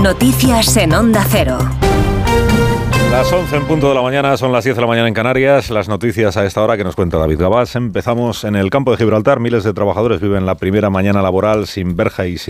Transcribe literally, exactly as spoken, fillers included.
Noticias en Onda Cero. Las once en punto de la mañana, son las diez de la mañana en Canarias. Las noticias a esta hora que nos cuenta David Gabás. Empezamos en el campo de Gibraltar. Miles de trabajadores viven la primera mañana laboral sin verja y sin